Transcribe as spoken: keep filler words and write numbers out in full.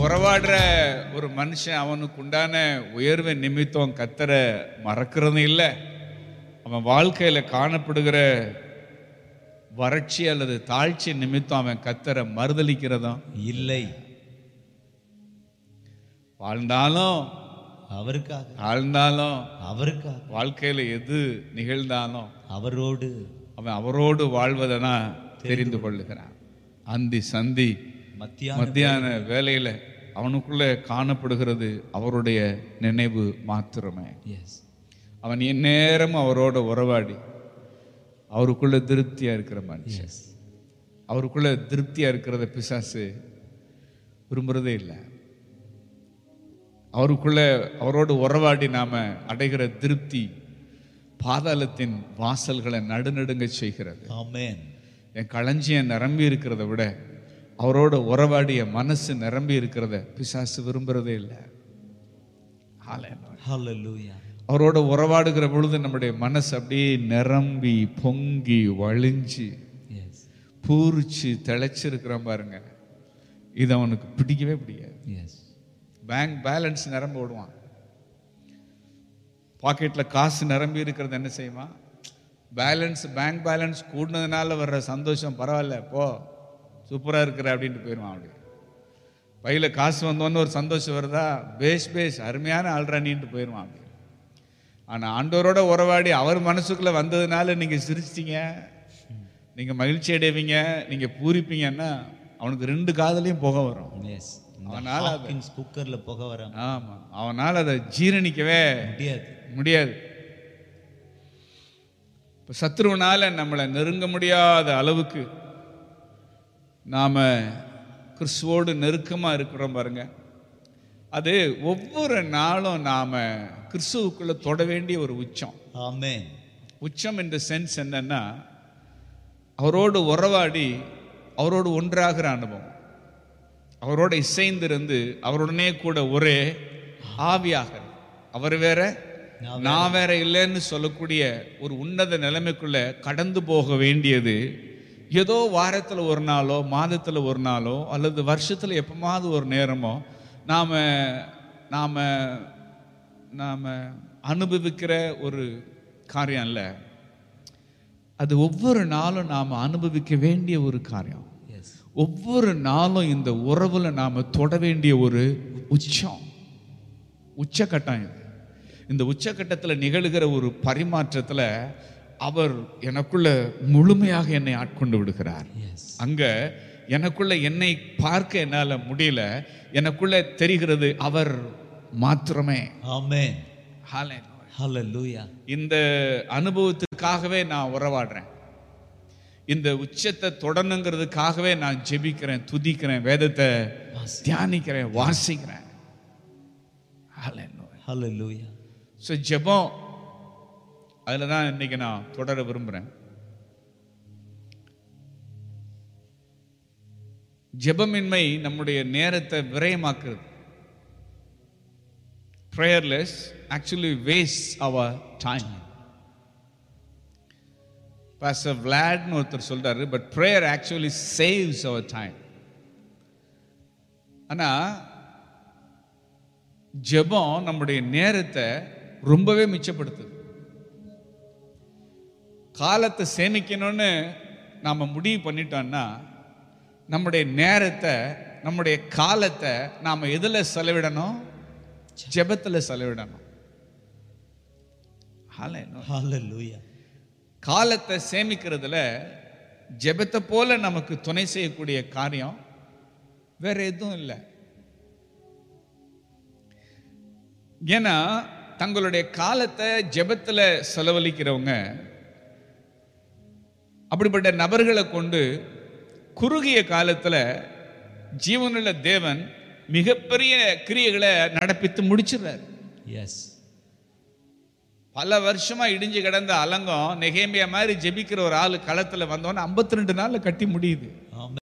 உறவாடுற ஒரு மனுஷன் அவனுக்கு உண்டான உயர்வை நிமித்தம் கத்தரை மறக்கிறது இல்லை. அவன் வாழ்க்கையில காணப்படுகிற வறட்சி அல்லது தாழ்ச்சி நிமித்தம் அவன் கத்தரை மறுதலிக்கிறதும் இல்லை. வாழ்ந்தாலும் அவருக்காக, வாழ்ந்தாலும் அவருக்காக, வாழ்க்கையில எது நிகழ்ந்தாலும் அவரோடு அவன் அவரோடு வாழ்வதனா தெரிந்து கொள்ளுகிறான். அந்தி சந்தி மத்தியான வேலையில அவனுக்குள்ள காணப்படுகிறது அவருடைய நினைவு மாத்திரமே. அவன் எந்நேரமும் அவரோட உறவாடி அவருக்குள்ள திருப்தியா இருக்கிற மனுஷன். அவருக்குள்ள திருப்தியா இருக்கிறத பிசாசு விரும்புறதே இல்லை. அவருக்குள்ள அவரோடு உறவாடி நாம அடைகிற திருப்தி பாதாளத்தின் வாசல்களை நடுநடுங்க செய்கிறது. ஆமென். என் களஞ்சியம் நிரம்பி இருக்கிறத விட அவரோட உறவாடிய மனசு நிரம்பி இருக்கிறத பிசாசு விரும்புறதே இல்லை. ஹல்லேலூயா. அவரோட உறவாடுகிற பொழுது நம்முடைய மனசு அப்படியே நிரம்பி பொங்கி வழிஞ்சு பூரிச்சு திளைச்சிருக்கிறோம் பாருங்க. இது அவனுக்கு பிடிக்கவே பிடிக்காது. பேங்க் பேலன்ஸ் நிரம்ப விடுவான். பாக்கெட்ல காசு நிரம்பி இருக்கிறது என்ன செய்வான்? பேலன்ஸ் பேங்க் பேலன்ஸ் கூடினதுனால வர்ற சந்தோஷம் பரவாயில்ல, போ சூப்பரா இருக்கிற அப்படின்ட்டு போயிடுவான். அப்படி பையில காசு வந்தோன்னு ஒரு சந்தோஷம் வருதா, பேஸ் பேஸ் அருமையான ஆள்றானின்ட்டு போயிடுவான். அப்படி ஆனா ஆண்டவரோட உறவாடி அவர் மனசுக்குள்ள வந்ததுனால நீங்க சிரிச்சிட்டீங்க, நீங்க மகிழ்ச்சி அடைவீங்க, நீங்க பூரிப்பீங்கன்னா அவனுக்கு ரெண்டு காதலையும் புகை வரும். அவனால குக்கர்ல புகை வரும். ஆமா, அவனால அதை ஜீரணிக்கவே முடியாது முடியாது இப்ப சத்ருவனால நம்மளை நெருங்க முடியாத அளவுக்கு நாம கிறிஸ்துவோடு நெருக்கமா இருக்கிறோம் பாருங்க. அது ஒவ்வொரு நாளும் நாம கிறிஸ்துவுக்குள்ள தொட வேண்டிய ஒரு உச்சம். ஆமென். உச்சம் என்ற சென்ஸ் என்னன்னா, அவரோடு உறவாடி அவரோடு ஒன்றாகிற அனுபவம், அவரோட இசைந்திருந்து அவருடனே கூட ஒரே ஆவியாக, அவர் வேற நான் வேற இல்லைன்னு சொல்லக்கூடிய ஒரு உன்னத நிலைமைக்குள்ள கடந்து போக வேண்டியது ஏதோ வாரத்தில் ஒரு நாளோ மாதத்தில் ஒரு நாளோ அல்லது வருஷத்தில் எப்பமாவது ஒரு நேரமோ நாம நாம நாம அனுபவிக்கிற ஒரு காரியம் இல்லை. அது ஒவ்வொரு நாளும் நாம அனுபவிக்க வேண்டிய ஒரு காரியம். ஒவ்வொரு நாளும் இந்த உறவுல நாம தொட வேண்டிய ஒரு உச்சம், உச்சக்கட்டம். இது இந்த உச்சக்கட்டத்தில் நிகழ்கிற ஒரு பரிமாற்றத்துல அவர் எனக்குள்ள முழுமையாக என்னை ஆட்கொண்டு விடுகிறார். அங்க எனக்குள்ள என்னை பார்க்க என்னால முடியல, எனக்குள்ள தெரிகிறது அவர் மாத்திரமே. ஆமென். ஹல்லேலூயா. இந்த அனுபவத்துக்காகவே நான் உறவாடுறேன். இந்த உச்சத்தை தொடரணுங்கிறதுக்காகவே நான் ஜெபிக்கிறேன், துதிக்கிறேன், வேதத்தை தியானிக்கிறேன், வாசிக்கிறேன். ஹல்லேலூயா. ஸோ ஜெபம், அதில் தான் இன்னைக்கு நான் தொடர விரும்புகிறேன். ஜெபமின்மை நம்முடைய நேரத்தை விரயமாக்குறது. Prayerless actually wastes our time. Pastor Vladன்னு ஒருத்தர் சொல்றாரு, but prayer actually saves our time. ஆனா ஜெபம் நம்முடைய நேரத்தை ரொம்பவே மிச்சப்படுத்துது. காலத்தை சேமிக்கணும்னு நாம முடிவு பண்ணிட்டோம்னா நம்முடைய நேரத்தை, நம்முடைய காலத்தை நாம எதுல செலவிடணும்? ஜெபத்துல செலவிடணும். ஹல்லேலூயா. காலத்தை சேமிக்கிறதுல ஜெபத்தை போல நமக்கு துணை செய்யக்கூடிய காரியம் வேற எதுவும் இல்லை. ஏன்னா தங்களுடைய காலத்தை ஜெபத்துல செலவழிக்கிறவங்க அப்படிப்பட்ட நபர்களை கொண்டு குறுகிய காலத்துல ஜீவனுள்ள தேவன் மிகப்பெரிய கிரியைகளை நடப்பித்து முடிச்சிடுறார். எஸ். பல வருஷமா இடிஞ்சு கிடந்த அலங்கம் நெகேமியா மாதிரி ஜெபிக்கிற ஒரு ஆளு களத்துல வந்தோன்னு ஐம்பத்தி ரெண்டு நாள்ல கட்டி முடியுது.